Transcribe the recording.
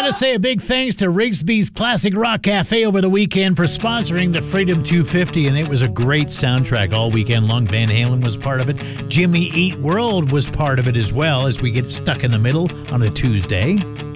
to say a big thanks to Rigsby's Classic Rock Cafe over the weekend for sponsoring the Freedom 250, and it was a great soundtrack all weekend long. Van Halen was part of it. Jimmy Eat World was part of it as well, as we get stuck in the middle on a Tuesday.